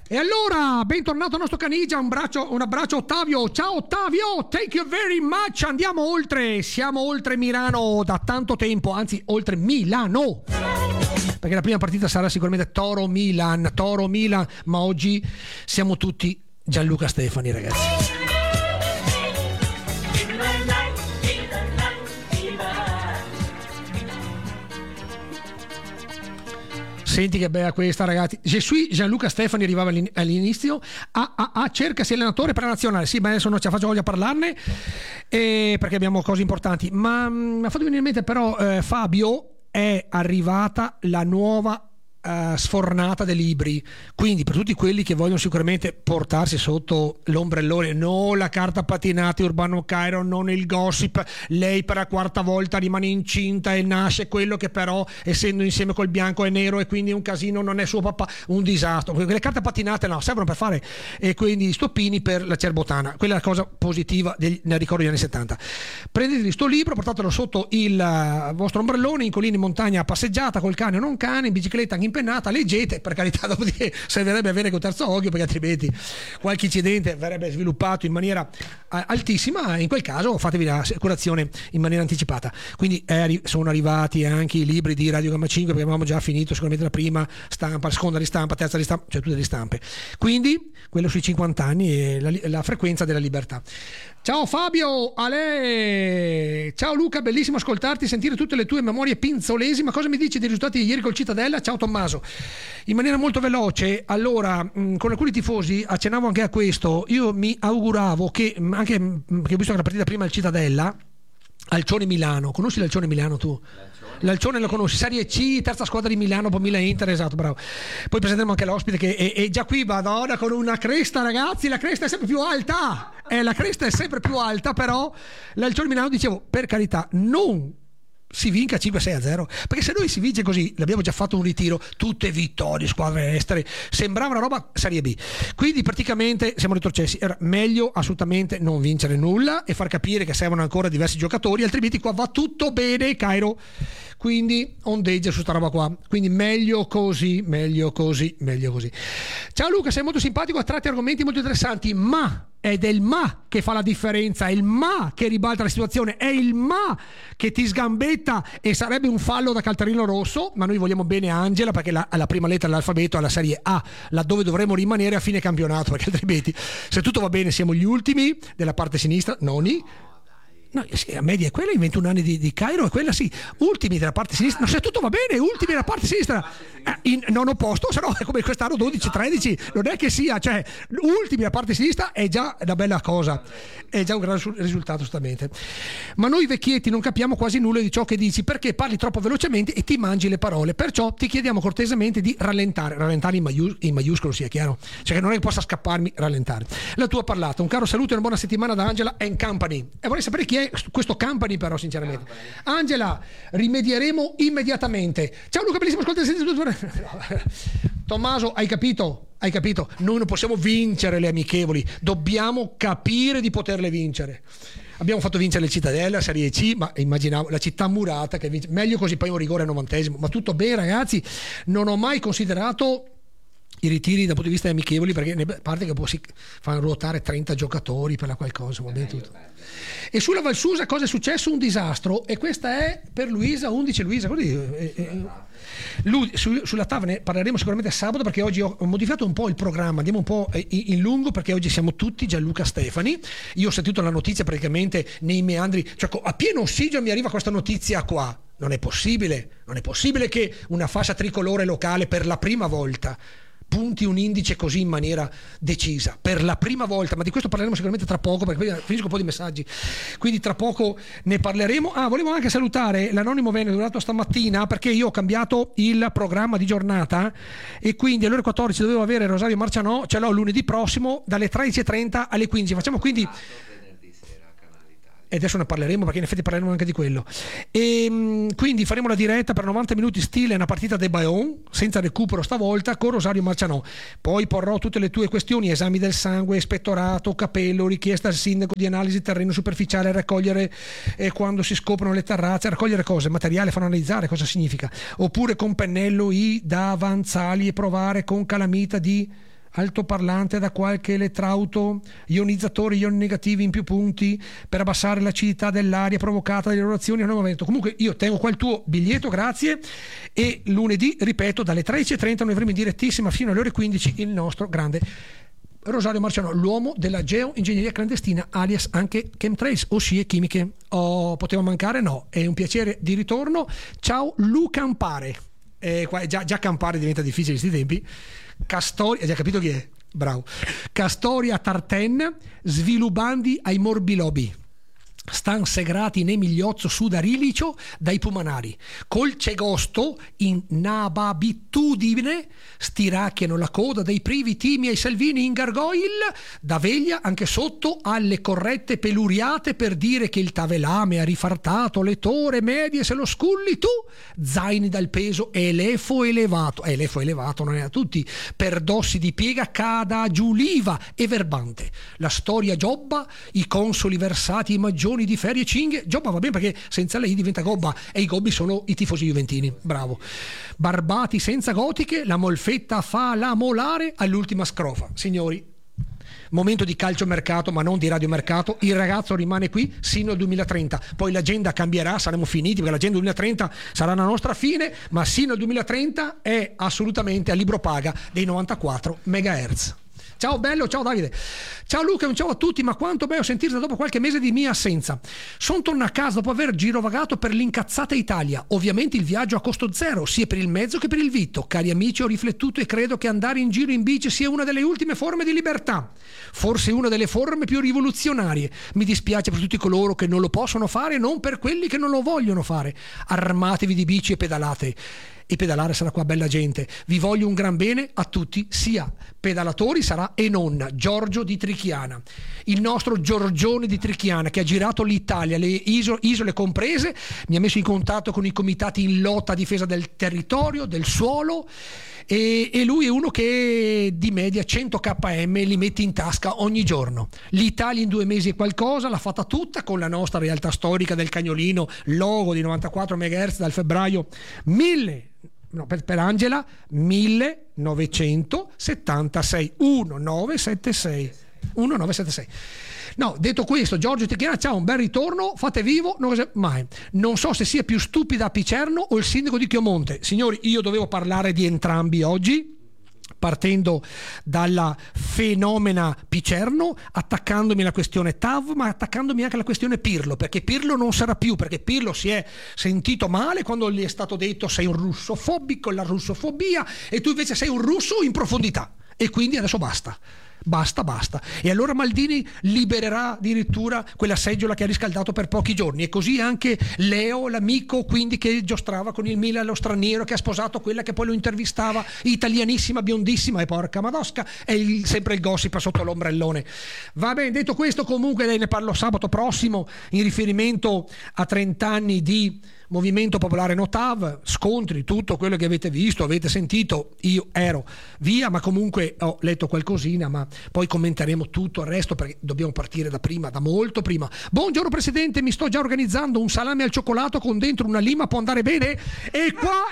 E allora, bentornato al nostro Canigia, un abbraccio Ottavio, ciao Ottavio, thank you very much, andiamo oltre, siamo oltre Milano da tanto tempo, anzi oltre Milano, perché la prima partita sarà sicuramente Toro-Milan, ma oggi siamo tutti Gianluca Stefani, ragazzi. Senti che bella questa, ragazzi. Je suis Gianluca Stefani, arrivava all'inizio. Cerca sia allenatore per la nazionale. Sì, ma adesso non ci faccio voglia parlarne perché abbiamo cose importanti. Ma mi ha fatto venire in mente però, Fabio, è arrivata la nuova sfornata dei libri, quindi per tutti quelli che vogliono sicuramente portarsi sotto l'ombrellone, non la carta patinata Urbano Cairo, non il gossip, lei per la quarta volta rimane incinta e nasce quello che però essendo insieme col bianco è nero e quindi un casino, non è suo papà, un disastro. Le carte patinate no, servono per fare quindi stoppini per la cerbotana, quella è la cosa positiva nel ricordo degli anni 70. Prendetevi sto libro, portatelo sotto il vostro ombrellone, in collina, in montagna, passeggiata col cane o non cane, in bicicletta anche impennata, leggete, per carità, dopodiché servirebbe avere col terzo occhio, perché altrimenti qualche incidente verrebbe sviluppato in maniera altissima. In quel caso fatevi l'assicurazione in maniera anticipata. Quindi sono arrivati anche i libri di Radio Gamma 5, perché avevamo già finito sicuramente la prima stampa, la seconda ristampa, terza ristampa, cioè tutte le stampe. Quindi quello sui 50 anni e la frequenza della libertà. Ciao Fabio, Ale, ciao Luca, bellissimo ascoltarti, sentire tutte le tue memorie pinzolesi. Ma cosa mi dici dei risultati di ieri col Cittadella? Ciao Tommaso. In maniera molto veloce, allora, con alcuni tifosi accennavo anche a questo. Io mi auguravo che, anche che ho visto che la partita prima al Cittadella, Alcione Milano, conosci l'Alcione Milano tu? L'Alcione lo conosci, Serie C, terza squadra di Milano, poi Milan Inter, esatto, bravo. Poi presenteremo anche l'ospite che è già qui, Madonna, con una cresta, ragazzi, la cresta è sempre più alta, la cresta è sempre più alta, però l'Alcione Milano, dicevo, per carità, non si vinca 5-6-0, perché se noi si vince così, l'abbiamo già fatto un ritiro, tutte vittorie, squadre estere, sembrava una roba Serie B, quindi praticamente siamo retrocessi. Era meglio assolutamente non vincere nulla e far capire che servono ancora diversi giocatori, altrimenti qua va tutto bene, Cairo, quindi ondeggia su sta roba qua, quindi meglio così. Ciao Luca, sei molto simpatico, a tratti argomenti molto interessanti, ma ed è il ma che fa la differenza, è il ma che ribalta la situazione, è il ma che ti sgambetta e sarebbe un fallo da cartellino rosso. Ma noi vogliamo bene a Angela, perché la prima lettera dell'alfabeto è la serie A, laddove dovremo rimanere a fine campionato, perché altrimenti se tutto va bene siamo gli ultimi della parte sinistra, noni. No, la media è quella, in 21 anni di Cairo è quella, sì, ultimi della parte sinistra, no, se tutto va bene, ultimi della parte sinistra, in nono posto, se no è come quest'anno 12-13, non è che sia, cioè ultimi della parte sinistra è già una bella cosa, è già un gran risultato giustamente. Ma noi vecchietti non capiamo quasi nulla di ciò che dici, perché parli troppo velocemente e ti mangi le parole, perciò ti chiediamo cortesemente di rallentare in maiuscolo, sia chiaro, cioè che non è che possa scapparmi, rallentare. La tua parlata, un caro saluto e una buona settimana da Angela and Company. E vorrei sapere chi è questo Company, però, sinceramente. Angela, rimedieremo immediatamente. Ciao Luca, bellissimo ascoltatore. Tommaso, hai capito? Noi non possiamo vincere le amichevoli, dobbiamo capire di poterle vincere. Abbiamo fatto vincere il Cittadella, Serie C, ma immaginavo la città murata che vince. Meglio così, poi un rigore al 90°, ma tutto bene, ragazzi. Non ho mai considerato i ritiri dal punto di vista amichevoli, perché a parte che si fanno ruotare 30 giocatori per la qualcosa, va bene tutto. E sulla Valsusa cosa è successo? Un disastro, e questa è per Luisa, 11 Luisa, sulla TAV ne parleremo sicuramente sabato, perché oggi ho modificato un po' il programma, andiamo un po' in lungo, perché oggi siamo tutti Gianluca Stefani. Io ho sentito la notizia praticamente nei meandri, cioè a pieno ossigeno mi arriva questa notizia qua. Non è possibile che una fascia tricolore locale per la prima volta punti un indice così in maniera decisa, per la prima volta, ma di questo parleremo sicuramente tra poco, perché poi finisco un po' di messaggi, quindi tra poco ne parleremo. Volevo anche salutare l'anonimo venuto stamattina, perché io ho cambiato il programma di giornata e quindi alle ore 14 dovevo avere Rosario Marcianò, ce l'ho lunedì prossimo dalle 13:30 alle 15, facciamo quindi e adesso ne parleremo, perché in effetti parleremo anche di quello, e quindi faremo la diretta per 90 minuti stile una partita de Bayonne, senza recupero stavolta, con Rosario Marcianò. Poi porrò tutte le tue questioni, esami del sangue, ispettorato, capello, richiesta al sindaco di analisi terreno superficiale, raccogliere quando si scoprono le terrazze, raccogliere cose, materiale, fanno analizzare cosa significa, oppure con pennello i davanzali e provare con calamita di altoparlante da qualche elettrauto, ionizzatori, ioni negativi in più punti per abbassare l'acidità dell'aria provocata dalle loro azioni. Comunque io tengo qua il tuo biglietto, grazie, e lunedì, ripeto, dalle 13:30 noi avremo in direttissima fino alle ore 15 il nostro grande Rosario Marciano, l'uomo della geoingegneria clandestina, alias anche chemtrails o scie chimiche. Poteva mancare? No, è un piacere di ritorno. Ciao Luca Ampare. Qua già Campare diventa difficile in questi tempi. Castoria, hai già capito chi è? Bravo. Castoria Tarten, svilubandi ai morbilobi. Stan segrati ne migliozzo sudarilicio dai pumanari. Col cegosto in nababitudine stiracchiano la coda dei privi timi ai salvini in gargoyle da veglia anche sotto alle corrette peluriate per dire che il tavelame ha rifartato le tore medie se lo sculli tu. Zaini dal peso elefo elevato non è a tutti, per dossi di piega cada giuliva e verbante. La storia giobba, i consoli versati i maggiori di ferie cinghie. Giobba va bene perché senza lei diventa gobba e i gobbi sono i tifosi juventini. Bravo. Barbati senza gotiche, la molfetta fa la molare all'ultima scrofa. Signori, momento di calciomercato ma non di radiomercato, il ragazzo rimane qui sino al 2030, poi l'agenda cambierà, saremo finiti perché l'agenda 2030 sarà la nostra fine, ma sino al 2030 è assolutamente a libro paga dei 94 MHz. Ciao bello, ciao Davide, ciao Luca, un ciao a tutti, ma quanto bello sentirti dopo qualche mese di mia assenza. Sono tornato a casa dopo aver girovagato per l'incazzata Italia, ovviamente il viaggio a costo zero, sia per il mezzo che per il vitto. Cari amici, ho riflettuto e credo che andare in giro in bici sia una delle ultime forme di libertà, forse una delle forme più rivoluzionarie. Mi dispiace per tutti coloro che non lo possono fare, non per quelli che non lo vogliono fare. Armatevi di bici e pedalate. E pedalare sarà qua bella gente. Vi voglio un gran bene a tutti, sia pedalatori sarà e non. Giorgio di Trichiana, il nostro Giorgione di Trichiana che ha girato l'Italia, le isole comprese, mi ha messo in contatto con i comitati in lotta a difesa del territorio, del suolo, e lui è uno che di media 100 km li mette in tasca ogni giorno. L'Italia in 2 mesi e qualcosa l'ha fatta tutta con la nostra realtà storica del Cagnolino, logo di 94 MHz dal febbraio per Angela 1976 1976. No, detto questo, Giorgio Tichiana, ciao, un bel ritorno, fate vivo, non so se sia più stupida a Picerno o il sindaco di Chiomonte. Signori, io dovevo parlare di entrambi oggi, partendo dalla fenomena Picerno, attaccandomi alla questione TAV, ma attaccandomi anche alla questione Pirlo, perché Pirlo non sarà più, perché Pirlo si è sentito male quando gli è stato detto sei un russofobico, la russofobia, e tu invece sei un russo in profondità, e quindi adesso basta. E allora Maldini libererà addirittura quella seggiola che ha riscaldato per pochi giorni, e così anche Leo, l'amico quindi che giostrava con il Milan, lo straniero che ha sposato quella che poi lo intervistava, italianissima, biondissima, e porca madosca, è sempre il gossip sotto l'ombrellone. Va bene, detto questo, comunque ne parlo sabato prossimo in riferimento a 30 anni di Movimento Popolare Notav, scontri, tutto quello che avete visto, avete sentito, io ero via, ma comunque ho letto qualcosina, ma poi commenteremo tutto il resto perché dobbiamo partire da prima, da molto prima. Buongiorno Presidente, mi sto già organizzando un salame al cioccolato con dentro una lima, può andare bene? E qua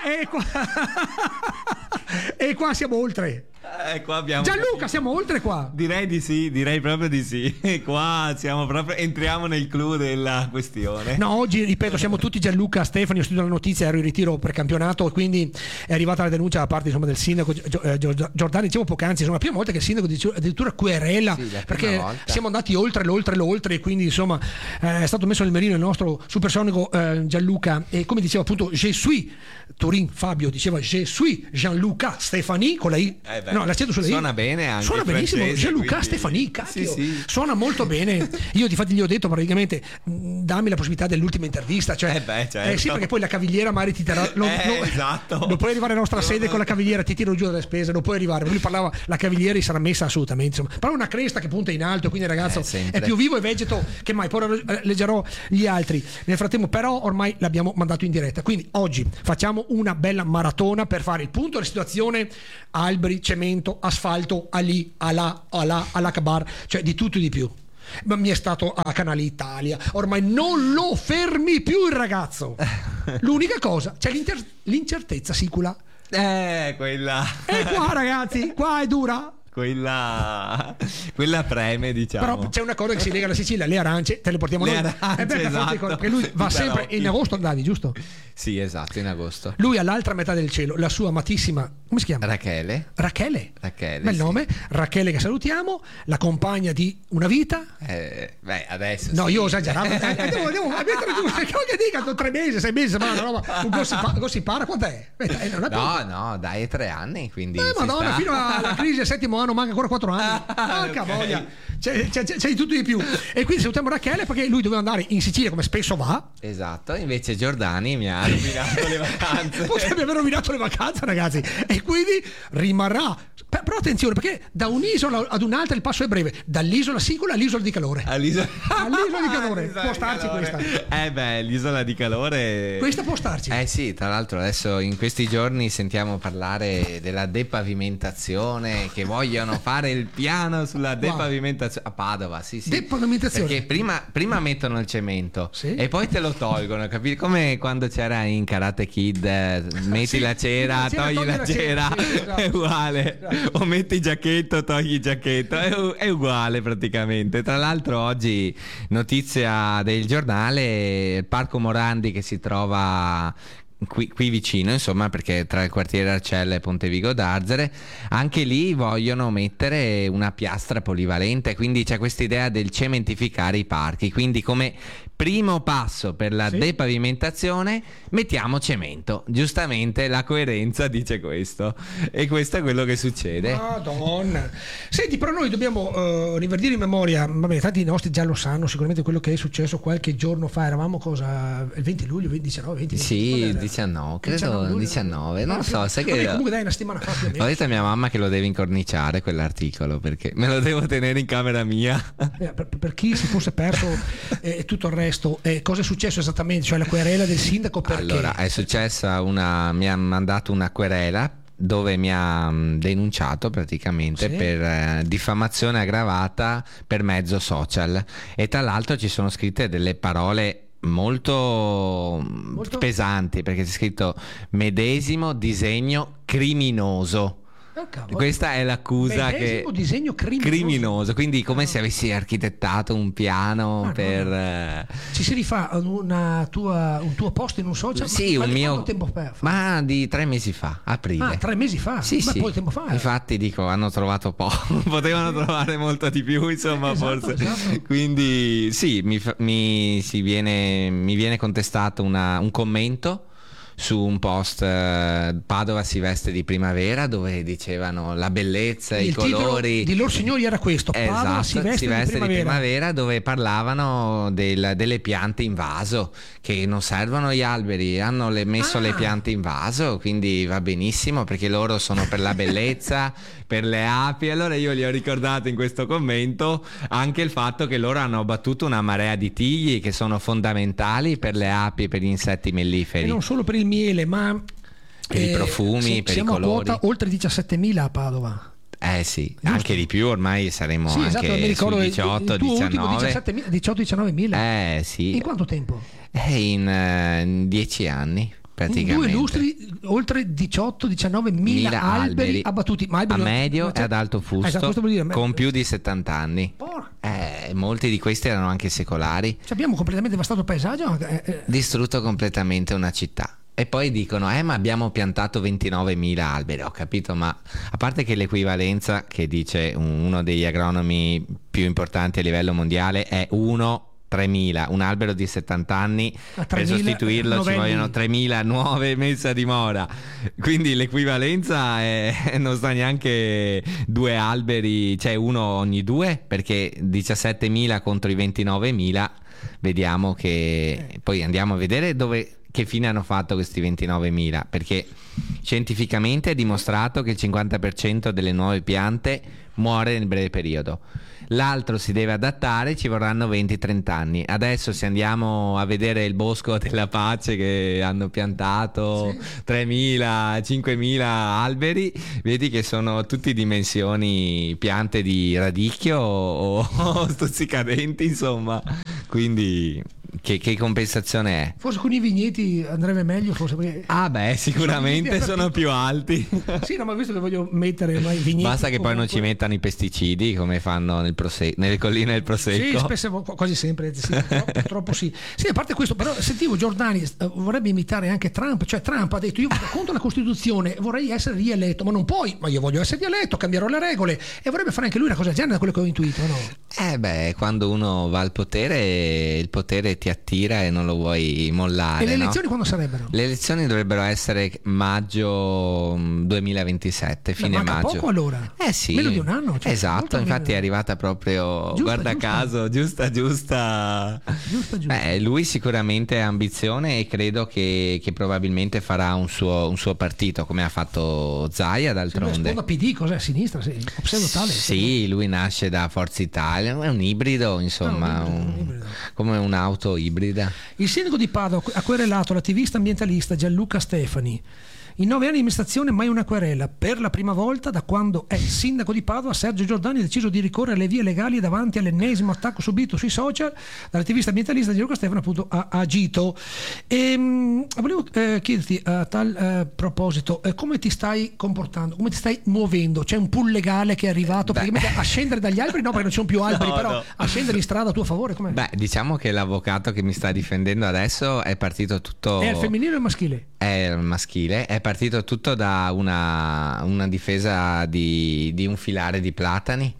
e qua siamo oltre. Qua abbiamo Gianluca, capito. siamo oltre qua. Direi di sì, direi proprio di sì. Qua siamo proprio, entriamo nel clou della questione. No, oggi ripeto, siamo tutti Gianluca, Stefani, ho studiato la notizia, ero in ritiro per campionato e quindi è arrivata la denuncia da parte del sindaco Giordani, dicevo poc'anzi, insomma, la prima volta che il sindaco addirittura querela, perché siamo andati oltre e quindi insomma è stato messo nel mirino il nostro supersonico Gianluca, e come diceva appunto Je suis Turin, Fabio diceva Je suis Gianluca Stefani con la I. No, l'accento sulla I. Suona bene anche. Suona benissimo, Gianluca quindi... Stefani, cacchio. Sì. Suona molto bene. Io infatti gli ho detto praticamente dammi la possibilità dell'ultima intervista, cioè certo. sì, perché poi la cavigliera magari ti terrà esatto. Non puoi arrivare alla nostra sede con la cavigliera, ti tiro giù dalle spese, non puoi arrivare. Lui parlava, la cavigliera sarà messa assolutamente, insomma. Però una cresta che punta in alto, quindi ragazzo è più vivo e vegeto che mai. Poi leggerò gli altri nel frattempo, però ormai l'abbiamo mandato in diretta, quindi oggi facciamo una bella maratona per fare il punto della situazione, alberi, cemento, asfalto, all'Akbar, cioè di tutto e di più. Ma mi è stato a Canale Italia, ormai non lo fermi più il ragazzo. L'unica cosa, c'è l'incertezza sicula. Quella. E qua ragazzi, qua è dura. quella preme, diciamo. Però c'è una cosa che si lega alla Sicilia, le arance te le portiamo Le noi. arance, esatto. Perché lui va sempre in agosto, andavi, giusto? Sì, esatto, in agosto. Lui all'altra metà del cielo, la sua amatissima, come si chiama? Rachele. Bel nome. Rachele, che salutiamo, la compagna di una vita. Beh, adesso no, sì. io ho esagerato. Devo mettere giù, che dica, 3 mesi, 6 mesi, ma una roba, un gossipara, quant'è? No, dai, 3 anni, quindi Madonna, fino alla crisi del 7° anno manca ancora 4 anni. Porca voglia, c'è di tutto di più. E quindi salutiamo Rachele, perché lui doveva andare in Sicilia, come spesso va. Esatto, invece Giordani mi ha rovinato le vacanze. Potrebbe aver rovinato le vacanze, ragazzi, e quindi rimarrà. Però attenzione, perché da un'isola ad un'altra il passo è breve, dall'isola singola all'isola di calore. All'isola di calore. Può starci questa. L'isola di calore. Questa può starci. Sì, tra l'altro adesso in questi giorni sentiamo parlare della depavimentazione, che vogliono fare il piano sulla depavimentazione a Padova, sì. Depavimentazione. Perché prima mettono il cemento, sì, e poi te lo tolgono, capito? Come quando c'era in Karate Kid, metti la cera, togli la cera, sì, esatto. È uguale. Esatto. O metti il giacchetto, togli il giacchetto, è uguale praticamente. Tra l'altro oggi notizia del giornale, il Parco Morandi che si trova qui vicino, insomma, perché tra il quartiere Arcella e Pontevico d'Arzere, anche lì vogliono mettere una piastra polivalente, quindi c'è questa idea del cementificare i parchi, quindi come primo passo per la depavimentazione mettiamo cemento. Giustamente la coerenza dice questo, e questo è quello che succede. Madonna. Senti, però noi dobbiamo riverdire in memoria, vabbè, tanti di nostri già lo sanno sicuramente, quello che è successo qualche giorno fa. Eravamo il 20 luglio, 19, 20? Sì, 19, credo 19, non so, sai che comunque dai, una settimana fa più o meno. Ho detto a mia mamma che lo deve incorniciare quell'articolo, perché me lo devo tenere in camera mia. Per chi si fosse perso tutto il resto, cosa è successo esattamente? Cioè la querela del sindaco, perché? Allora, è successa mi ha mandato una querela dove mi ha denunciato praticamente per diffamazione aggravata per mezzo social, e tra l'altro ci sono scritte delle parole molto pesanti, perché c'è scritto medesimo disegno criminoso. Questa è l'accusa, che disegno criminoso, quindi come se avessi architettato un piano per ci si rifà un tuo post in un social? Sì, ma un mio. Quanto tempo fa? Ma di 3 mesi fa, aprile. 3 mesi fa? Sì, ma sì. poi tempo fa. Infatti dico, hanno trovato poco, potevano trovare molto di più, insomma, esatto, forse. Esatto. Quindi sì, mi viene contestato un commento su un post, Padova si veste di primavera, dove dicevano la bellezza, i colori di loro signori era questo, Padova si veste di primavera, dove parlavano delle piante in vaso, che non servono gli alberi, hanno messo le piante in vaso, quindi va benissimo, perché loro sono per la bellezza, per le api. Allora io gli ho ricordato in questo commento anche il fatto che loro hanno abbattuto una marea di tigli che sono fondamentali per le api e per gli insetti melliferi, e non solo per il miele, ma per i profumi, per i colori. Siamo a quota oltre 17.000 a Padova. Sì, giusto? Anche di più, ormai saremo esatto, anche mi ricordo sui 18, il tuo 19. 18-19.000. Sì. In quanto tempo? In 10 anni praticamente. 2 illustri, oltre 18-19.000 alberi abbattuti, ma a medio e ad alto fusto, questo vuol dire, con più di 70 anni. Molti di questi erano anche secolari. Abbiamo completamente devastato il paesaggio, distrutto completamente una città. E poi dicono, ma abbiamo piantato 29.000 alberi. Ho capito, ma a parte che l'equivalenza, che dice uno degli agronomi più importanti a livello mondiale, è 3.000, un albero di 70 anni, per sostituirlo novelli. Ci vogliono 3.000 nuove messe a dimora, quindi l'equivalenza non sta neanche 2 alberi, cioè uno ogni 2, perché 17.000 contro i 29.000, vediamo che poi andiamo a vedere che fine hanno fatto questi 29.000, perché scientificamente è dimostrato che il 50% delle nuove piante muore nel breve periodo. L'altro si deve adattare, ci vorranno 20-30 anni. Adesso se andiamo a vedere il Bosco della Pace, che hanno piantato 3.000, 5.000 alberi, vedi che sono tutti dimensioni piante di radicchio o stuzzicadenti, insomma. Quindi che compensazione è? Forse con i vigneti andrebbe meglio, forse perché... Ah beh, sicuramente sono più alti. Sì, no, ma visto che voglio mettere i vigneti... Basta che poi non ci mettano i pesticidi come fanno nelle colline del Prosecco. Sì, spesso, quasi sempre, sì, purtroppo sì. Sì, a parte questo, però sentivo Giordani vorrebbe imitare anche Trump, cioè Trump ha detto io voto contro la Costituzione, vorrei essere rieletto, ma non puoi, ma io voglio essere rieletto, cambierò le regole, e vorrebbe fare anche lui una cosa del genere, da quello che ho intuito, no? Beh, quando uno va al potere, il potere ti attira e non lo vuoi mollare. E le elezioni no? quando sarebbero? Le elezioni dovrebbero essere maggio 2027, fine manca maggio. Poco allora? Sì. Meno di un anno? Cioè, esatto, infatti è arrivata proprio, guarda caso, giusta. Beh, lui sicuramente ha ambizione e credo che probabilmente farà un suo partito, come ha fatto Zaia d'altronde. Sponda PD, cos'è? Sinistra? Sì, sì, lui nasce da Forza Italia, è un ibrido, insomma, un ibrido. Come un'auto ibrida. Il sindaco di Padova ha querelato l'attivista ambientalista Gianluca Stefani. In 9 anni di amministrazione mai una querela. Per la prima volta da quando è sindaco di Padova, Sergio Giordani ha deciso di ricorrere alle vie legali davanti all'ennesimo attacco subito sui social dall'attivista ambientalista Gianluca Stefani, appunto ha agito. Volevo chiederti a tal proposito, come ti stai comportando, come ti stai muovendo? C'è un pool legale che è arrivato praticamente a scendere dagli alberi? No, perché non ci sono più alberi, no. A scendere in strada a tuo favore? Com'è? Beh, diciamo che l'avvocato che mi sta difendendo adesso è partito tutto... È il femminile o il maschile? È il maschile, è partito tutto da una difesa di un filare di platani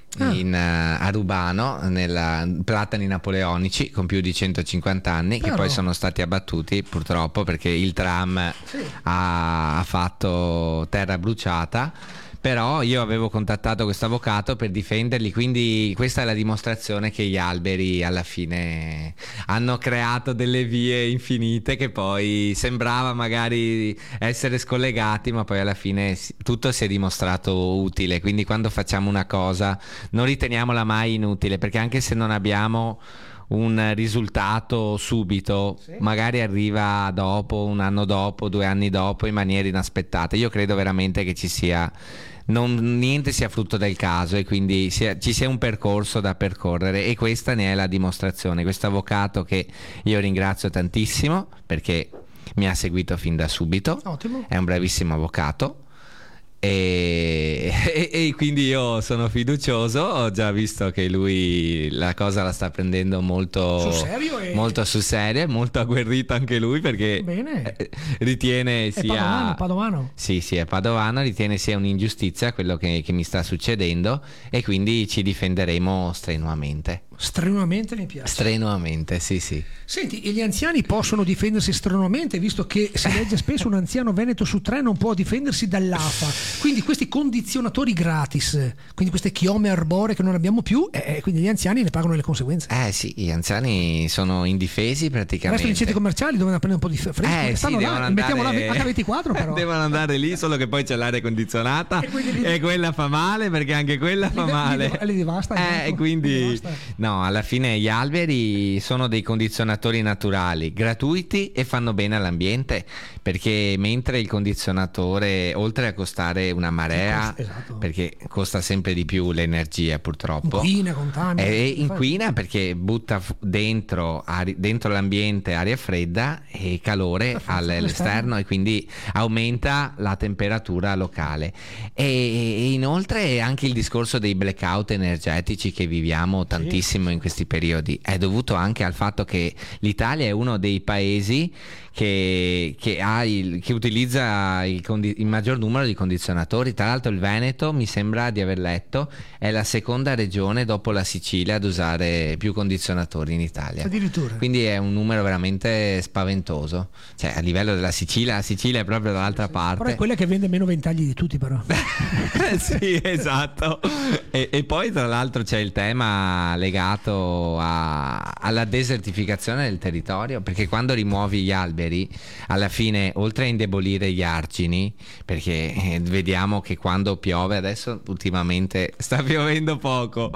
a Rubano, platani napoleonici con più di 150 anni, che poi sono stati abbattuti purtroppo perché il tram ha fatto terra bruciata. Però io avevo contattato questo avvocato per difenderli, quindi questa è la dimostrazione che gli alberi alla fine hanno creato delle vie infinite che poi sembrava magari essere scollegati, ma poi alla fine tutto si è dimostrato utile. Quindi quando facciamo una cosa non riteniamola mai inutile, perché anche se non abbiamo un risultato subito, magari arriva dopo, un anno dopo, 2 anni dopo, in maniera inaspettata. Io credo veramente che ci sia niente sia frutto del caso e quindi ci sia un percorso da percorrere, e questa ne è la dimostrazione. Questo avvocato, che io ringrazio tantissimo perché mi ha seguito fin da subito, ottimo. È un bravissimo avvocato. E quindi io sono fiducioso, ho già visto che lui la cosa la sta prendendo molto sul serio, è molto agguerrito anche lui, perché ritiene sia padovano. Sì, è padovano, ritiene sia un'ingiustizia quello che mi sta succedendo, e quindi ci difenderemo strenuamente. Strenuamente mi piace. Strenuamente, sì. Senti, e gli anziani possono difendersi strenuamente, visto che si legge spesso un anziano veneto su 3 non può difendersi dall'AFA. Quindi questi condizionatori gratis, quindi queste chiome arboree che non abbiamo più, quindi gli anziani ne pagano le conseguenze. Sì, gli anziani sono indifesi praticamente. Restano nei centri commerciali dove prendere un po' di fresco. Devono mettiamo la H24 però. Devono andare lì, solo che poi c'è l'aria condizionata e quella fa male, perché anche quella fa male. Li devasta. Quindi no, alla fine gli alberi sono dei condizionatori naturali, gratuiti, e fanno bene all'ambiente, perché mentre il condizionatore, oltre a costare una marea, perché costa sempre di più l'energia purtroppo, inquina, contamina, inquina perché butta dentro l'ambiente aria fredda e calore all'esterno, e quindi aumenta la temperatura locale. E inoltre anche il discorso dei blackout energetici che viviamo tantissimo in questi periodi è dovuto anche al fatto che l'Italia è uno dei paesi che utilizza il maggior numero di condizionatori. Tra l'altro il Veneto, mi sembra di aver letto, è la seconda regione dopo la Sicilia ad usare più condizionatori in Italia. Addirittura. Quindi è un numero veramente spaventoso. Cioè, a livello della Sicilia, la Sicilia è proprio dall'altra parte. Però è quella che vende meno ventagli di tutti, però. Sì, esatto. E poi tra l'altro c'è il tema legato alla desertificazione del territorio, perché quando rimuovi gli alberi, alla fine, oltre a indebolire gli argini, perché vediamo che quando piove, adesso ultimamente sta piovendo poco,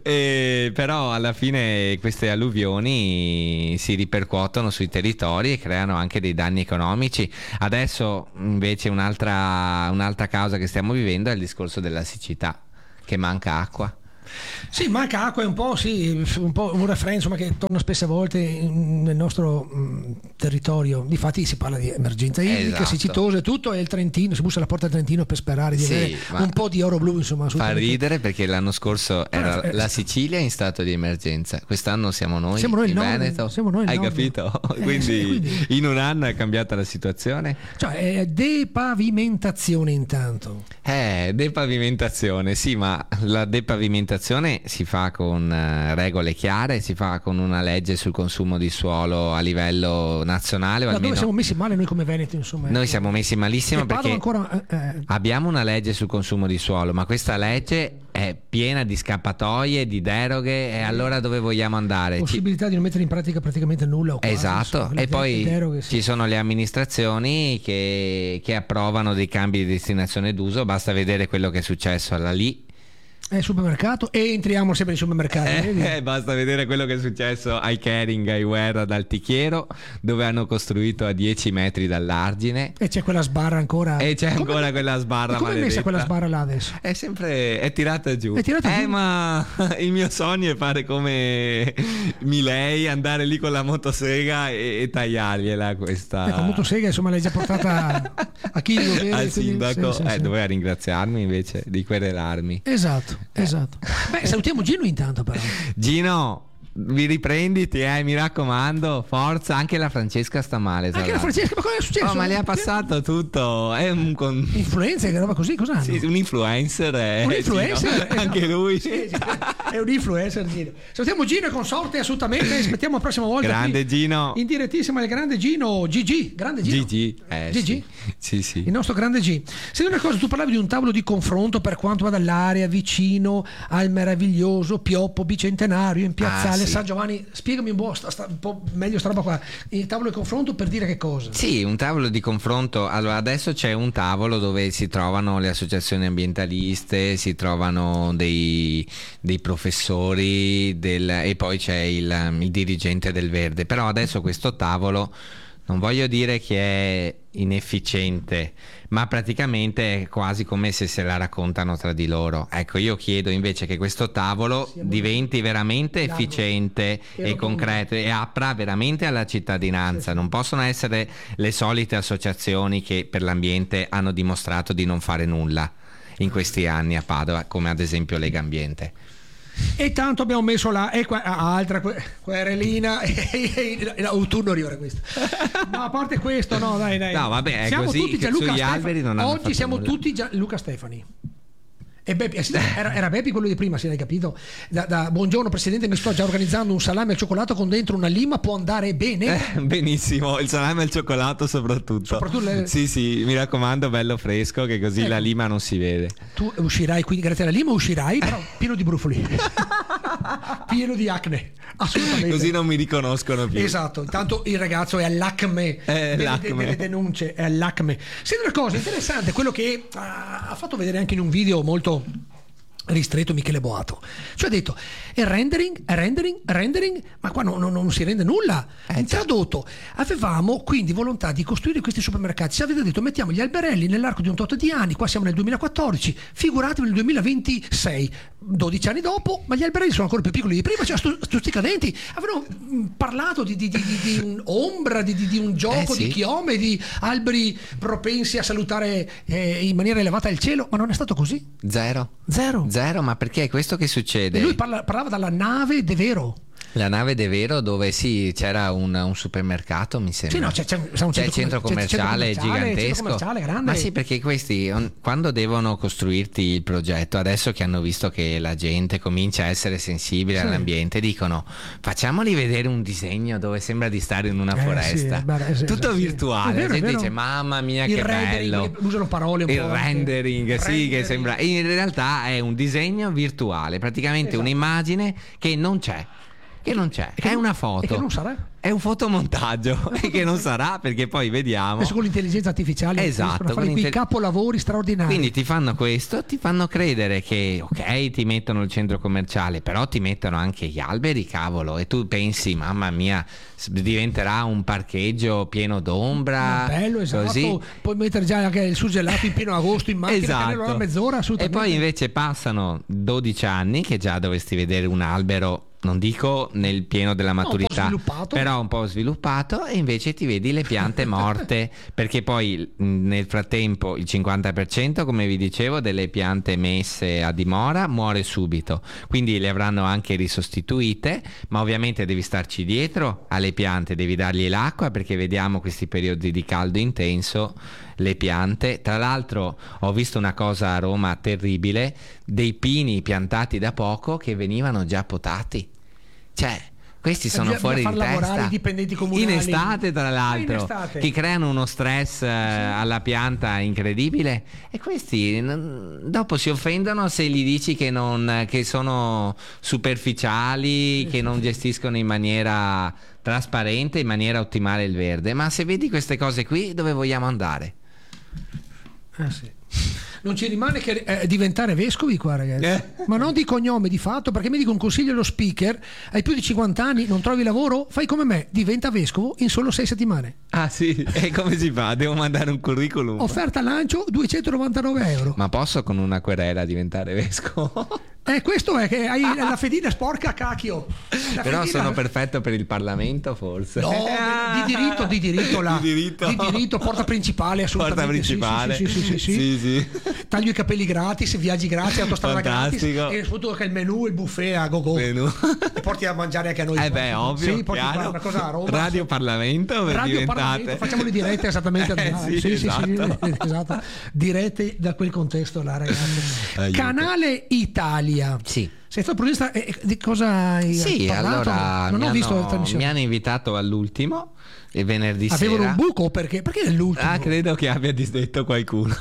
però alla fine queste alluvioni si ripercuotono sui territori e creano anche dei danni economici. Adesso invece un'altra causa che stiamo vivendo è il discorso della siccità, che manca acqua. Sì, manca acqua, è un po', sì, un po' un refrain insomma che torna spesse volte nel nostro territorio. Difatti si parla di emergenza idrica, siccitosa e tutto, e il Trentino, si bussa alla porta del Trentino per sperare di avere un po' di oro blu, insomma. Fa ridere perché l'anno scorso era la Sicilia in stato di emergenza, quest'anno siamo noi in Veneto. Hai capito? Quindi in un anno è cambiata la situazione. Cioè depavimentazione intanto. Depavimentazione, sì, ma la depavimentazione si fa con regole chiare, si fa con una legge sul consumo di suolo a livello nazionale. Ma dove siamo messi male noi come Veneto, insomma? Noi siamo messi malissimo perché abbiamo una legge sul consumo di suolo, ma questa legge è piena di scappatoie, di deroghe, e allora dove vogliamo andare? Possibilità di non mettere in pratica praticamente nulla o quasi, esatto, insomma, e poi deroghe, ci sono le amministrazioni che approvano dei cambi di destinazione d'uso. Basta vedere quello che è successo alla Lì. Supermercato, e entriamo sempre in supermercati. Basta vedere quello che è successo ai Kering, ai Ware ad Altichiero, dove hanno costruito a 10 metri dall'argine, e c'è quella sbarra ancora, quella sbarra come è messa quella sbarra là adesso? È tirata giù, ma il mio sogno è fare come Milei, andare lì con la motosega e tagliargliela questa. La motosega insomma l'hai già portata a chi al sindaco, doveva ringraziarmi invece di querelarmi. Esatto. Beh, salutiamo Gino intanto, però. Gino, vi riprenditi, mi raccomando, forza. Anche la Francesca sta male. Anche la Francesca, ma cosa è successo? Ma le ha passato tutto. È un influencer, che roba così, cos'hanno? Sì, un influencer. Un influencer? Anche lui. Sì, è un influencer, Gino. Salutiamo Gino e consorte, assolutamente. Aspettiamo la prossima volta. Grande Gino. In direttissima il grande Gino. GG. Grande Gino. GG. Sì. Il nostro grande G. Senti una cosa, tu parlavi di un tavolo di confronto per quanto va dall'area vicino al meraviglioso Pioppo Bicentenario in piazzale San Giovanni. Spiegami un po' meglio sta roba qua. Il tavolo di confronto per dire che cosa? Sì, un tavolo di confronto. Allora, adesso c'è un tavolo dove si trovano le associazioni ambientaliste, si trovano dei professori e poi c'è il dirigente del Verde. Però adesso questo tavolo, non voglio dire che è inefficiente, ma praticamente è quasi come se la raccontano tra di loro. Ecco, io chiedo invece che questo tavolo diventi veramente efficiente e concreto e apra veramente alla cittadinanza. Non possono essere le solite associazioni che per l'ambiente hanno dimostrato di non fare nulla in questi anni a Padova, come ad esempio Lega Ambiente. E tanto abbiamo messo altra querelina autunno arriva questo. No, a parte questo, no, dai. No, vabbè, è siamo così tutti che sugli alberi non hanno oggi siamo nulla. tutti Luca Stefani. E Beppi, era Beppi quello di prima, se l'hai capito. Buongiorno Presidente, mi sto già organizzando un salame al cioccolato con dentro una lima, può andare bene? Benissimo, il salame al cioccolato soprattutto sì, mi raccomando, bello fresco, che così la lima non si vede. Tu uscirai, quindi grazie alla lima uscirai, però pieno di brufoli. Pieno di acne, assolutamente. Così non mi riconoscono più. Esatto, intanto il ragazzo è all'acme delle denunce, è all'acme. Senti una cosa interessante, quello che ha fatto vedere anche in un video molto ristretto Michele Boato, cioè ha detto rendering, ma qua non si rende nulla. Tradotto, avevamo quindi volontà di costruire questi supermercati, ci avete detto mettiamo gli alberelli nell'arco di un tot di anni, qua siamo nel 2014, figuratevi nel 2026, 12 anni dopo, ma gli alberelli sono ancora più piccoli di prima, cioè stuzzicadenti. Avevano parlato di un'ombra, di un gioco di chiome, di alberi propensi a salutare in maniera elevata il cielo, ma non è stato così. Zero, ma perché è questo che succede? E lui parlava dalla nave De Vero. La nave De Vero, dove sì, c'era un supermercato, mi sembra. Sì, no, c'è un centro commerciale gigantesco. Ma sì, perché questi quando devono costruirti il progetto, adesso che hanno visto che la gente comincia a essere sensibile all'ambiente, dicono facciamoli vedere un disegno dove sembra di stare in una foresta. Tutto virtuale. La gente dice mamma mia che bello. Usano parole un po'. Il rendering, sì, che sembra. In realtà è un disegno virtuale, praticamente un'immagine che non c'è. che non c'è, è una foto. E che non sarà. È un fotomontaggio e che non sarà, perché poi vediamo. Adesso con l'intelligenza artificiale esatto, fare quei capolavori straordinari. Quindi ti fanno questo, ti fanno credere che ok, ti mettono il centro commerciale, però ti mettono anche gli alberi, cavolo, e tu pensi, mamma mia, diventerà un parcheggio pieno d'ombra. Bello, esatto. Così. Puoi mettere già anche il surgelato in pieno agosto in macchina, esatto. Una mezz'ora assolutamente. E poi invece passano 12 anni che già dovresti vedere un albero, non dico nel pieno della maturità, però un po' sviluppato, e invece ti vedi le piante morte, perché poi nel frattempo il 50%, come vi dicevo, delle piante messe a dimora muore subito, quindi le avranno anche risostituite, ma ovviamente devi starci dietro alle piante, devi dargli l'acqua, perché vediamo questi periodi di caldo intenso, le piante. Tra l'altro ho visto una cosa a Roma terribile, dei pini piantati da poco che venivano già potati, cioè questi sono fuori di testa, i dipendenti comunali in estate, tra l'altro, che creano uno stress alla pianta incredibile, e questi dopo si offendono se gli dici che sono superficiali, che non gestiscono in maniera trasparente, in maniera ottimale il verde. Ma se vedi queste cose qui, dove vogliamo andare? Sì. Non ci rimane che diventare vescovi qua, ragazzi. Ma non di cognome, di fatto, perché mi dico un consiglio allo speaker: hai più di 50 anni, non trovi lavoro? Fai come me, diventa vescovo in solo 6 settimane. Ah sì? E come si fa? Devo mandare un curriculum? Offerta lancio 299 euro. Ma posso con una querela diventare vescovo? Questo è che hai la fedina sporca a cacchio. Però sono perfetto per il Parlamento, forse. No, di diritto, porta principale, assolutamente. Porta principale. Sì. Taglio i capelli gratis, viaggi gratis, autostrada gratis, e soprattutto che il menù, il buffet a go-go. E porti a mangiare anche a noi. Ovvio. Sì, porti a fare una cosa a Roma. Radio Parlamento, Parlamento, facciamo le dirette esattamente. Esatto. Dirette da quel contesto là, ragazzi. Canale Italia. Sì. Sei stato protagonista, di cosa hai parlato? Allora non ho visto la trasmissione. Mi hanno invitato all'ultimo venerdì sera. Avevano un buco? Perché è l'ultimo? Credo che abbia disdetto qualcuno.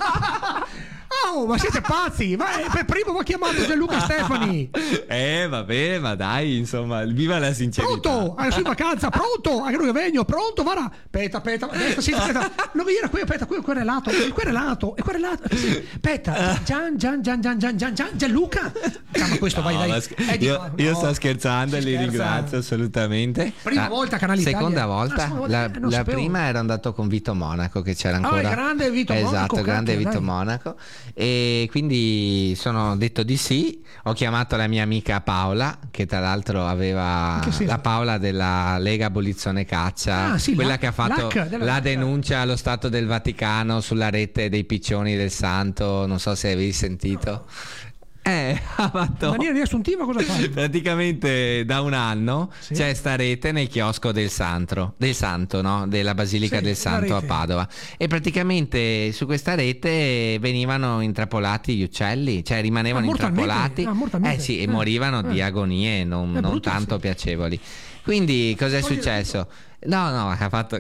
Ma siete pazzi? Per primo mi ha chiamato Gianluca Stefani. Vabbè, ma dai, insomma, viva la sincerità. Pronto? Sei in vacanza? Pronto? Anche lui è vegno? Pronto? Guarda. Aspetta. Non mi dire qui, aspetta, qui è il querelato. Aspetta. Gianluca. Ma questo dai. Io sto scherzando e li ringrazio assolutamente. Prima volta Canale Italia. Seconda volta. La prima ero andato con Vito Monaco, che c'era ancora. Il grande Vito Monaco. Esatto, grande Vito Monaco. E quindi sono detto di sì. Ho chiamato la mia amica Paola, che tra l'altro aveva la Paola della Lega Abolizione Caccia, quella che ha fatto la denuncia allo Stato del Vaticano sulla rete dei piccioni del santo. Non so se avevi sentito. Ha fatto in maniera riassuntiva cosa fa? Praticamente da un anno c'è sta rete nel chiosco del santo, no? Della Basilica del Santo a Padova, e praticamente su questa rete venivano intrappolati gli uccelli, cioè rimanevano intrappolati e morivano di agonie non tanto piacevoli. Quindi cos'è successo? No, ha fatto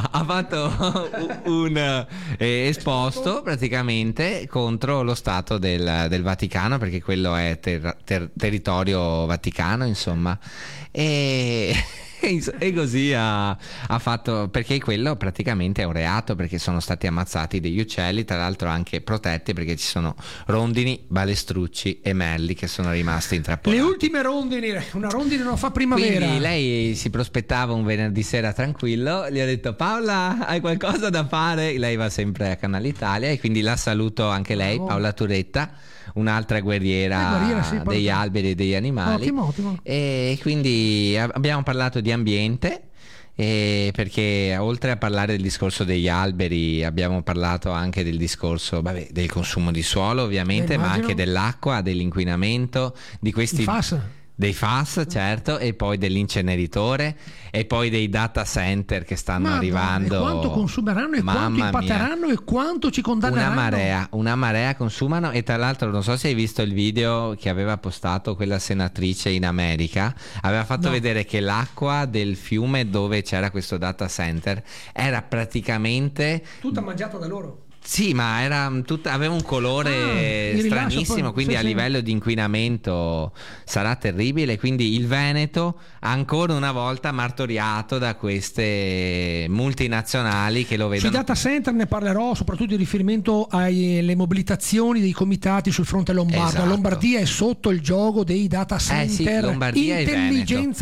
un esposto praticamente contro lo Stato del Vaticano, perché quello è territorio vaticano, insomma, e così ha fatto, perché quello praticamente è un reato, perché sono stati ammazzati degli uccelli, tra l'altro anche protetti, perché ci sono rondini, balestrucci e merli che sono rimasti intrappolati. Le ultime rondini, una rondine non fa primavera. Quindi lei si prospettava un venerdì sera tranquillo, gli ho detto: Paola, hai qualcosa da fare? Lei va sempre a Canale Italia, e quindi la saluto anche lei, Paola Turetta, un'altra guerriera degli alberi e degli animali. Ottimo. E quindi abbiamo parlato di ambiente, perché oltre a parlare del discorso degli alberi abbiamo parlato anche del discorso del consumo di suolo, ovviamente, ma anche dell'acqua, dell'inquinamento, di questi dei FAS, certo, e poi dell'inceneritore, e poi dei data center che stanno arrivando. E quanto consumeranno, e quanto impatteranno, e quanto ci condanneranno. Una marea consumano. E tra l'altro non so se hai visto il video che aveva postato quella senatrice in America, aveva fatto vedere che l'acqua del fiume dove c'era questo data center era praticamente tutta mangiata da loro. Sì, ma aveva un colore stranissimo, quindi a livello di inquinamento sarà terribile. Quindi il Veneto ancora una volta martoriato da queste multinazionali che lo vedono. Sui data center ne parlerò, soprattutto in riferimento alle mobilitazioni dei comitati sul fronte lombardo. Esatto. La Lombardia è sotto il gioco dei data center, sì, Lombardia intelligenza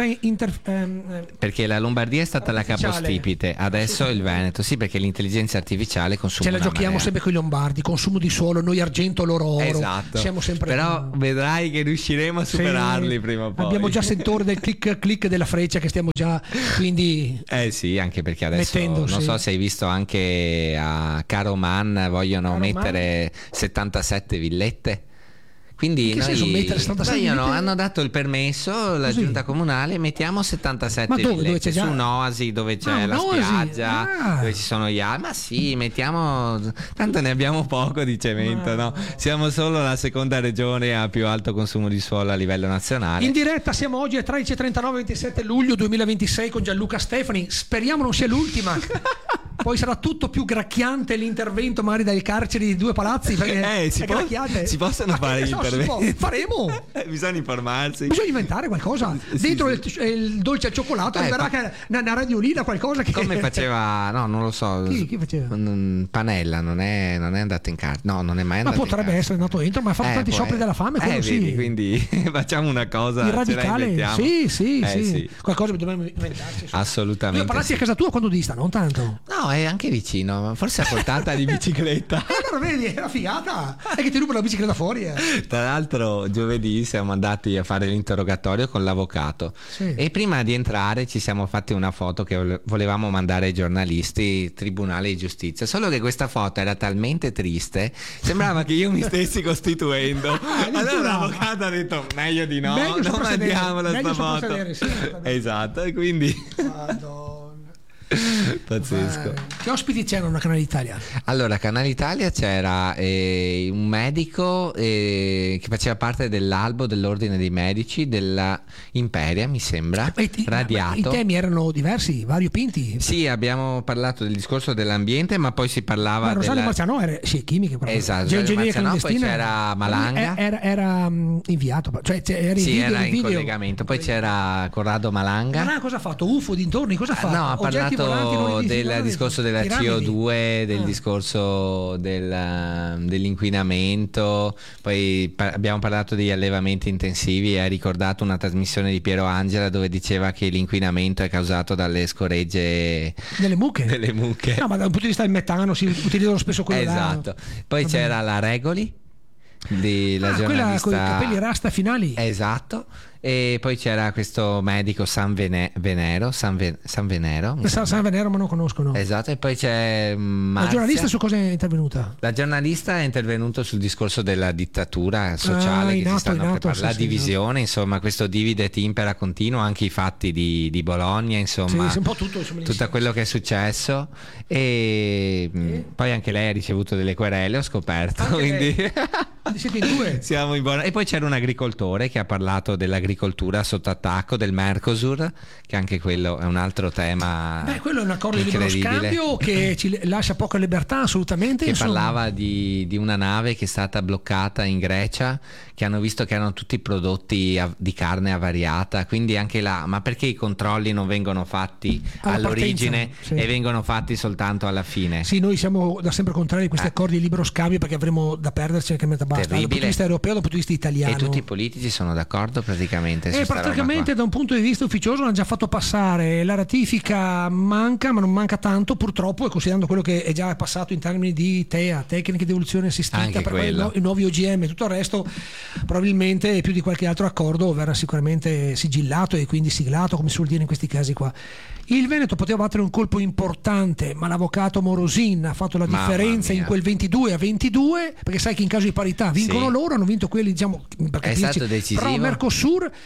perché la Lombardia è stata la capostipite, adesso il Veneto, sì, perché l'intelligenza artificiale consuma. Ce la giochiamo sempre con i lombardi, consumo di suolo, noi argento, loro oro. Esatto. Siamo sempre però vedrai che riusciremo a superarli prima o poi. Abbiamo già sentore del click della freccia che stiamo già, quindi sì, anche perché adesso non so se hai visto anche a Caroman vogliono mettere 77 villette. Quindi hanno dato il permesso, la giunta comunale, mettiamo 77 villette su Noasi, dove c'è la spiaggia, dove ci sono gli altri. Ma sì, mettiamo, tanto ne abbiamo poco di cemento, no? Siamo solo la seconda regione a più alto consumo di suolo a livello nazionale. In diretta siamo oggi a 13:39, 27 luglio 2026 con Gianluca Stefani. Speriamo non sia l'ultima. Poi sarà tutto più gracchiante l'intervento magari dai carceri di due palazzi, perché si possono fare gli interventi. Faremo. Bisogna informarsi. Bisogna inventare qualcosa. Dentro il dolce al cioccolato arriverà una radiolina, qualcosa che... Come faceva, no, non lo so. Chi faceva? Panella non è andato in carcere. No, non è mai andato. Ma potrebbe essere andato dentro, ma ha fatto tanti scioperi della fame, vedi, quindi facciamo una cosa il radicale. Sì. Qualcosa dobbiamo inventarci. Assolutamente. Due palazzi a casa tua quando dista, non tanto. No, è anche vicino, forse a portata di bicicletta. Allora vedi, è una figata. È che ti rubo la bicicletta fuori. Tra l'altro giovedì siamo andati a fare l'interrogatorio con l'avvocato e prima di entrare ci siamo fatti una foto che volevamo mandare ai giornalisti, Tribunale di Giustizia, solo che questa foto era talmente triste, sembrava che io mi stessi costituendo. Allora l'avvocato ha detto meglio di no, non mandiamola sta foto. Esatto, e quindi pazzesco. Che ospiti c'erano a Canale Italia? Allora, a Canale Italia c'era un medico che faceva parte dell'albo dell'ordine dei medici della Imperia, mi sembra, radiato. I temi erano diversi, variopinti. Sì, abbiamo parlato del discorso dell'ambiente, ma poi si parlava Rosario Marciano era chimica. Esatto, Marciano, poi c'era Malanga. Era inviato, cioè era in collegamento. Poi c'era Corrado Malanga. Ma cosa ha fatto? UFO dintorni? Cosa ha fatto? No, ha parlato del discorso della CO2, del discorso dell'inquinamento, poi abbiamo parlato degli allevamenti intensivi e ha ricordato una trasmissione di Piero Angela dove diceva che l'inquinamento è causato dalle scoregge delle mucche. No, ma dal punto di vista del metano si utilizzano spesso quello. Esatto. Poi c'era la Regoli, la giornalista, quella con i capelli rasta finali. Esatto. E poi c'era questo medico San Venero, San Venero, ma non conosco, no. Esatto. E poi c'è Marzia. La giornalista su cosa è intervenuta? La giornalista è intervenuta sul discorso della dittatura sociale che si stanno preparando, la divisione, insomma, questo divide et impera continuo, anche i fatti di Bologna, insomma, un po' tutto quello che è successo. E poi anche lei ha ricevuto delle querele, ho scoperto, quindi siete in due. Siamo in buona. E poi c'era un agricoltore che ha parlato dell'agricoltura sotto attacco, del Mercosur, che anche quello è un altro tema. Quello è un accordo di libero scambio che ci lascia poca libertà, assolutamente. Che parlava di una nave che è stata bloccata in Grecia, che hanno visto che erano tutti prodotti di carne avariata, quindi anche là, ma perché i controlli non vengono fatti all'origine e vengono fatti soltanto alla fine? Sì, noi siamo da sempre contrari a questi accordi di libero scambio, perché avremo da perderci anche metà basta, dal punto di vista europeo, dal punto di vista italiano. E tutti i politici sono d'accordo praticamente. Praticamente da un punto di vista ufficioso hanno già fatto passare la ratifica, manca, ma non manca tanto purtroppo, e considerando quello che è già passato in termini di TEA, tecniche di evoluzione assistita, per i nuovi OGM e tutto il resto, probabilmente più di qualche altro accordo verrà sicuramente sigillato e quindi siglato, come si suol dire in questi casi qua. Il Veneto poteva battere un colpo importante, ma l'avvocato Morosin ha fatto la differenza in quel 22-22, perché sai che in caso di parità vincono loro, hanno vinto quelli, diciamo, per capirci, pro Mercosur.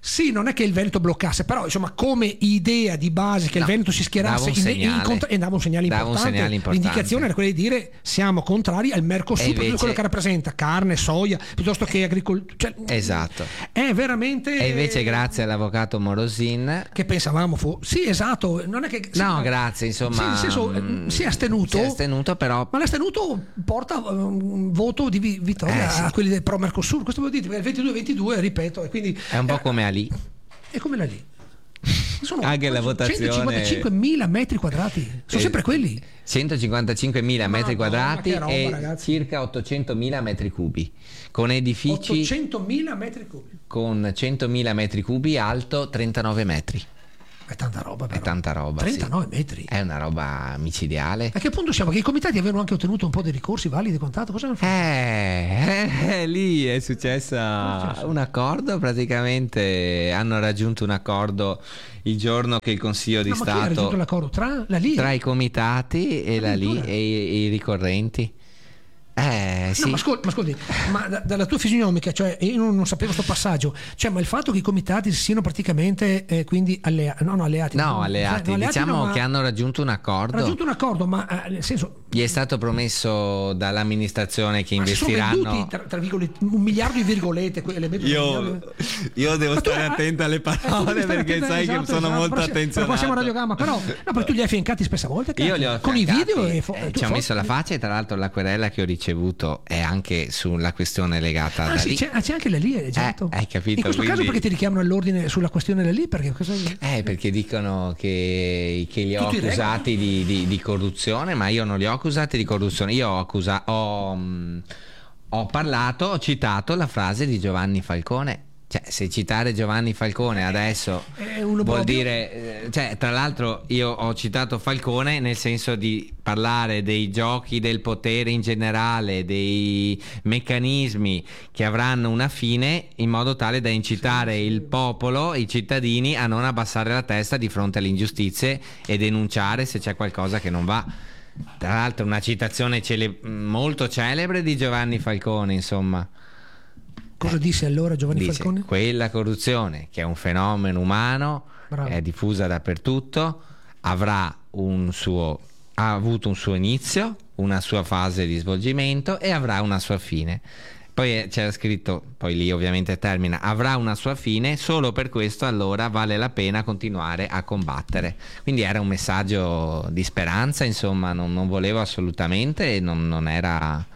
Sì, non è che il Veneto bloccasse, però insomma come idea di base che il Veneto si schierasse e dava un segnale importante. L'indicazione era quella di dire siamo contrari al Mercosur, per tutto quello che rappresenta carne, soia, piuttosto che agricoltura. Cioè, esatto. È veramente... E invece grazie all'avvocato Morosin... Che pensavamo sì, esatto. Non è che... No, grazie, insomma... Sì, nel senso, si è astenuto, però... Ma l'astenuto porta un voto di vittoria a quelli del pro Mercosur. Questo vuol dire, perché il 22-22, ripeto, e quindi... È un po' come lì. È come la lì. Sono anche la votazione 155.000 metri quadrati, sono sempre quelli. 155.000 metri quadrati roba, e ragazzi. Circa 800.000 metri cubi, con edifici 800.000 metri cubi, con 100.000 metri cubi, alto 39 metri. È tanta roba, però. È tanta roba, 39 sì. metri. È una roba micidiale. A che punto siamo? Che i comitati avevano anche ottenuto un po' di ricorsi validi, contato? Cosa hanno fatto? Lì è successa un accordo, praticamente hanno raggiunto un accordo il giorno che il Consiglio di Stato... Ma chi ha raggiunto l'accordo? Tra i comitati e la LI e i ricorrenti. Sì. Ma ascolti, ma dalla tua fisionomica, cioè io non sapevo questo passaggio, cioè, ma il fatto che i comitati siano praticamente quindi alleati, diciamo che hanno raggiunto un accordo. Ma nel senso, gli è stato promesso dall'amministrazione che investiranno, sono venduti, tra virgolette, 1 miliardo di virgolette. Io devo stare attento alle parole perché sai che sono molto attenzionato. Poi siamo a radiogramma, però tu li hai fiancati spesse volte. Io li ho con i video ci ho messo la faccia, e tra l'altro la querela che ho ricevuto è anche sulla questione legata da lì. C'è anche la lì, esatto. Hai capito? In questo caso perché ti richiamano all'ordine sulla questione da lì? Perché dicono che li ho accusati di corruzione, ma io non li ho accusati di corruzione. Io ho citato la frase di Giovanni Falcone. Cioè, se citare Giovanni Falcone adesso vuol dire, tra l'altro io ho citato Falcone nel senso di parlare dei giochi del potere in generale, dei meccanismi che avranno una fine, in modo tale da incitare il popolo, i cittadini, a non abbassare la testa di fronte alle ingiustizie e denunciare se c'è qualcosa che non va. Tra l'altro una citazione molto celebre di Giovanni Falcone, insomma. Cosa disse allora Giovanni Falcone? Quella corruzione, che è un fenomeno umano, è diffusa dappertutto, ha avuto un suo inizio, una sua fase di svolgimento e avrà una sua fine. Poi c'era scritto, poi lì ovviamente termina, avrà una sua fine, solo per questo allora vale la pena continuare a combattere. Quindi era un messaggio di speranza, insomma, non volevo assolutamente, non era...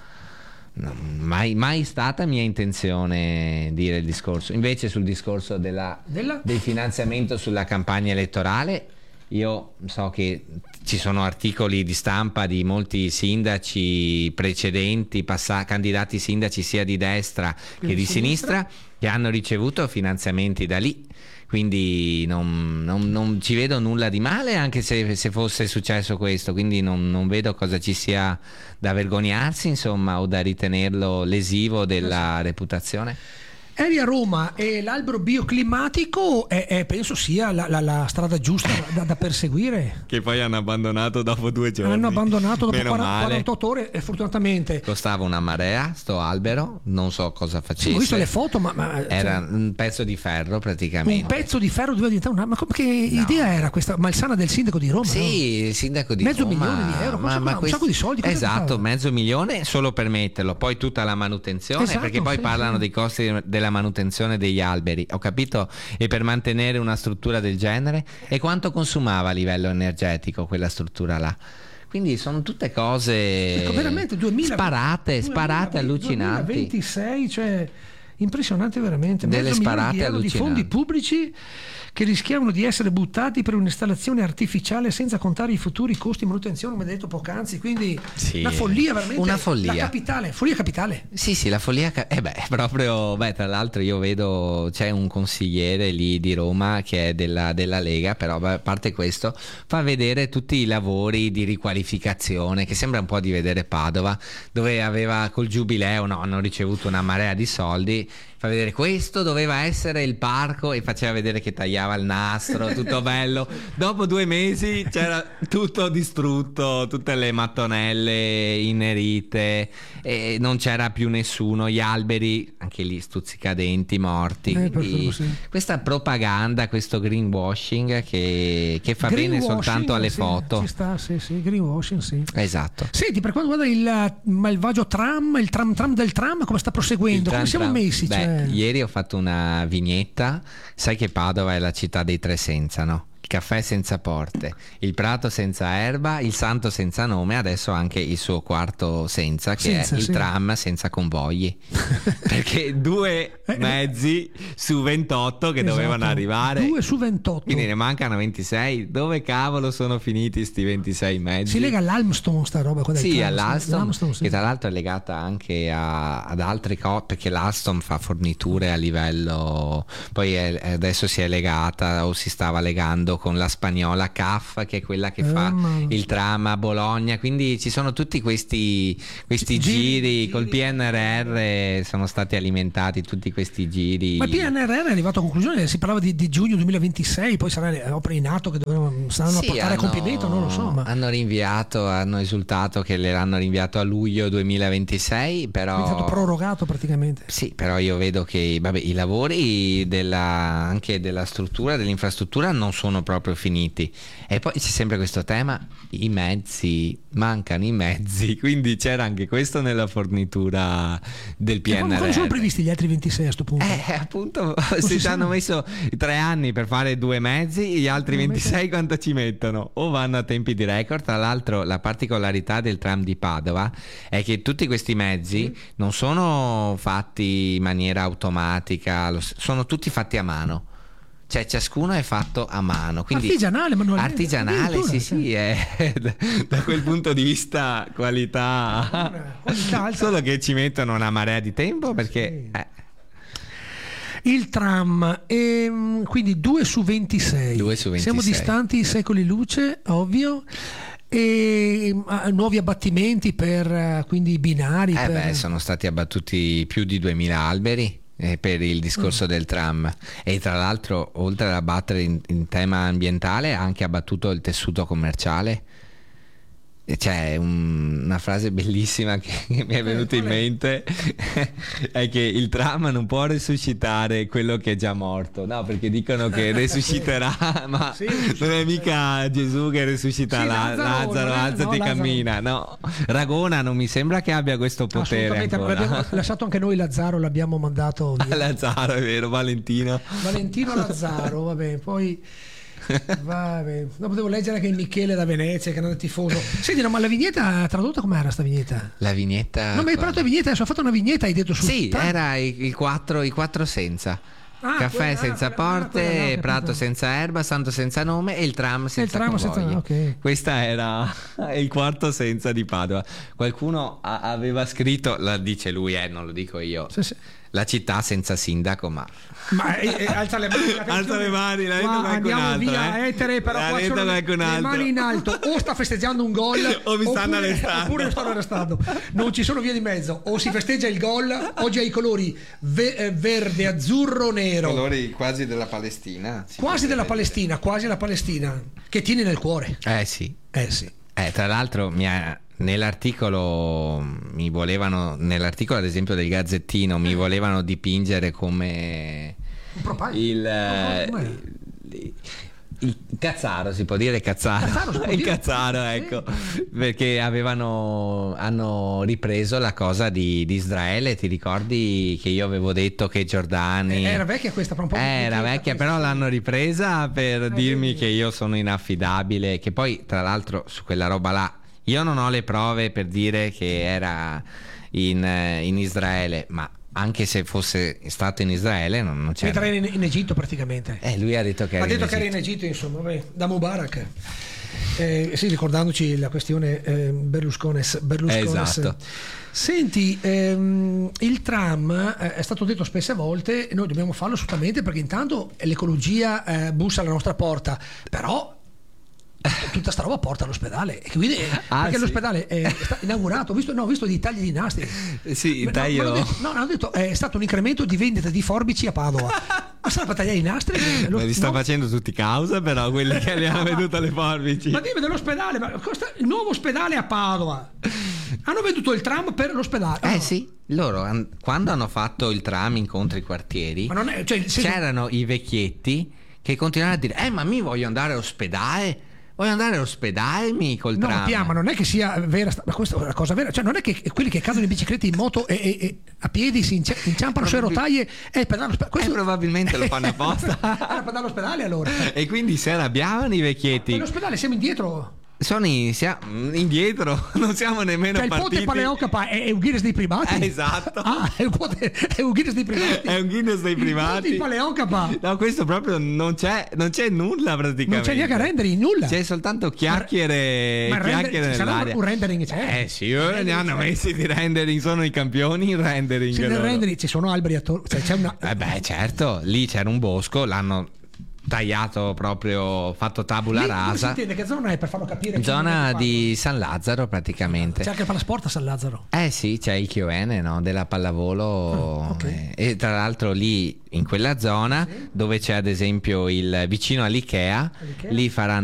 mai stata mia intenzione dire il discorso. Invece sul discorso del finanziamento sulla campagna elettorale, io so che ci sono articoli di stampa di molti sindaci precedenti, candidati sindaci sia di destra che di sinistra, che hanno ricevuto finanziamenti da lì. Quindi non ci vedo nulla di male, anche se fosse successo questo, quindi non vedo cosa ci sia da vergognarsi, insomma, o da ritenerlo lesivo della reputazione. Eri a Roma e l'albero bioclimatico penso sia la strada giusta da perseguire. Che poi hanno abbandonato dopo 2 giorni. Hanno abbandonato dopo 48 ore, fortunatamente. Costava una marea sto albero, non so cosa facesse. Ho visto le foto, ma era un pezzo di ferro praticamente. Un pezzo di ferro doveva diventare ma che idea era questa malsana del sindaco di Roma? Sì, no? Il sindaco di mezzo Roma. Milione di euro, un sacco di soldi. Esatto, $500,000 solo per metterlo, poi tutta la manutenzione, perché poi parlano dei costi della manutenzione degli alberi, ho capito, e per mantenere una struttura del genere, e quanto consumava a livello energetico quella struttura là. Quindi sono tutte cose veramente sparate allucinanti. 2026, cioè impressionante veramente. Delle sparate allucinanti di fondi pubblici che rischiavano di essere buttati per un'installazione artificiale, senza contare i futuri costi di manutenzione, come detto poc'anzi. Quindi una follia, veramente. Una follia. Follia capitale. Sì, la follia. Proprio. Tra l'altro io vedo c'è un consigliere lì di Roma che è della Lega, però a parte questo fa vedere tutti i lavori di riqualificazione, che sembra un po' di vedere Padova, dove aveva col giubileo hanno ricevuto una marea di soldi fa vedere questo doveva essere il parco e faceva vedere che tagliava il nastro, tutto bello. Dopo 2 mesi c'era tutto distrutto, tutte le mattonelle inerite, e non c'era più nessuno, gli alberi anche lì stuzzicadenti, morti. Quindi questa propaganda, questo greenwashing che fa bene soltanto alle foto. Ci sta, sì, greenwashing, sì. Esatto. Senti, per quanto riguarda il malvagio tram, il tram del tram, come sta proseguendo? Come siamo messi? Ieri ho fatto una vignetta. Sai che Padova è la città dei 3 senza, no? Il caffè senza porte, il prato senza erba, il santo senza nome, adesso anche il suo quarto senza, che è il tram senza convogli. Perché 2 mezzi su 28 che dovevano arrivare, 2 su 28, quindi ne mancano 26. Dove cavolo sono finiti sti 26 mezzi? Si lega all'Almston sta roba qua del sì, tram, all'Alstom, che tra l'altro è legata anche ad altre cose, perché l'Alstom fa forniture a livello, poi adesso si è legata o si stava legando con la spagnola CAF, che è quella che fa il tram a Bologna, quindi ci sono tutti questi giri col PNRR, sono stati alimentati tutti questi giri. Ma il PNRR è arrivato a conclusione, si parlava di giugno 2026, poi sarà le opere in atto che saranno a portare a compimento, non lo so, ma hanno esultato che le hanno rinviato a luglio 2026, però è stato prorogato praticamente. Sì, però io vedo che i lavori anche della struttura, dell'infrastruttura non sono proprio finiti, e poi c'è sempre questo tema, i mezzi, mancano i mezzi, quindi c'era anche questo nella fornitura del PNRR. Come sono previsti gli altri 26 a sto punto? Appunto, se ci hanno messo 3 anni per fare 2 mezzi, gli altri 26 quanto ci mettono? O vanno a tempi di record. Tra l'altro la particolarità del tram di Padova è che tutti questi mezzi non sono fatti in maniera automatica, sono tutti fatti a mano. Cioè ciascuno è fatto a mano, quindi artigianale, sì, è da quel punto di vista qualità solo che ci mettono una marea di tempo perché il tram, quindi 2 su 26, siamo distanti secoli luce, ovvio. E nuovi abbattimenti per quindi i binari sono stati abbattuti più di 2000 alberi per il discorso del tram, e tra l'altro oltre ad abbattere in tema ambientale ha anche abbattuto il tessuto commerciale. C'è una frase bellissima che mi è venuta in mente è che il tram non può resuscitare quello che è già morto, no, perché dicono che resusciterà, ma non è mica Gesù che resuscita Lazzaro, alzati e cammina, no. Ragona non mi sembra che abbia questo potere ancora. Abbiamo lasciato anche noi Lazzaro, l'abbiamo mandato via. Lazzaro, è vero, Valentino Lazzaro, vabbè, poi vabbè. Dopo devo leggere anche il Michele da Venezia, che è un tifoso. Senti, no, ma la vignetta tradotta com'era sta vignetta? La vignetta non mi hai parlato di vignetta, adesso ho fatto una vignetta, hai detto era i 4 senza caffè senza porte, prato senza erba, santo senza nome e il tram senza convogli. Okay. Questa era il quarto senza di Padova. Qualcuno aveva scritto, la dice lui, non lo dico io, la città senza sindaco, ma alza le mani, l'ha detto qualcun andiamo altro, via etere, però qua sono le mani in alto, o sta festeggiando un gol o mi stanno arrestando, oppure lo stanno arrestando, non ci sono vie di mezzo, o si festeggia il gol. Oggi ha i colori verde, azzurro, nero, colori quasi della Palestina, quasi la Palestina che tiene nel cuore. Sì. Tra l'altro nell'articolo ad esempio del Gazzettino mi volevano dipingere come il cazzaro, si può dire cazzaro, il cazzaro, ecco, perché hanno ripreso la cosa di Israele. Ti ricordi che io avevo detto che Giordani era vecchia questa, era vecchia, però l'hanno ripresa per dirmi che io sono inaffidabile, che poi tra l'altro su quella roba là io non ho le prove per dire che era in Israele, ma anche se fosse stato in Israele non c'era. Era in Egitto praticamente. Lui ha detto che era in Egitto, insomma, da Mubarak. Ricordandoci la questione Berlusconi. Esatto. Senti, il tram è stato detto spesse volte, noi dobbiamo farlo assolutamente perché intanto l'ecologia bussa alla nostra porta, però tutta sta roba porta all'ospedale, e quindi, perché sì. l'ospedale è inaugurato, ho visto dei tagli di nastri. Sì, Hanno detto è stato un incremento di vendita di forbici a Padova. Ma sarà per tagliare i nastri? Ma li sta facendo tutti causa, però quelli che le hanno venduto le forbici. Ma dimmi dell'ospedale, il nuovo ospedale a Padova. Hanno venduto il tram per l'ospedale. No. Sì, loro quando hanno fatto il tram incontri quartieri, Ma non è, cioè, c'erano i vecchietti che continuavano a dire ma mi voglio andare all'ospedale. Voglio andare all'ospedale col tram. No, Pia, ma non è che sia vera, ma questa è una cosa vera. Cioè, non è che quelli che cadono in bicicletta, in moto e a piedi si inciampano sulle rotaie e per all'ospedale. Probabilmente lo fanno apposta. Era per andare all'ospedale allora. E quindi si arrabbiavano i vecchietti. All'ospedale siamo indietro. Siamo indietro, non siamo nemmeno Cioè, il partiti. ponte Paleocapa è un Guinness dei primati. Esatto. È un Guinness dei primati. È un Guinness dei primati. Il ponte Paleocapa. No, questo proprio non c'è nulla praticamente. Non c'è neanche rendering, nulla. C'è soltanto chiacchiere, chiacchiere nell'aria. Un rendering c'è. Sì, ne hanno messi di rendering, sono i campioni in rendering. Sì, nel rendering ci sono alberi attorno, cioè c'è una. Certo, lì c'era un bosco, l'hanno tagliato proprio, fatto tabula rasa. Si intende che zona è, per farlo capire? Zona di San Lazzaro praticamente. C'è anche il palasport a San Lazzaro. Sì, c'è il Chione, no? Della pallavolo. Okay. E tra l'altro lì in quella zona dove c'è ad esempio vicino all'Ikea, lì faranno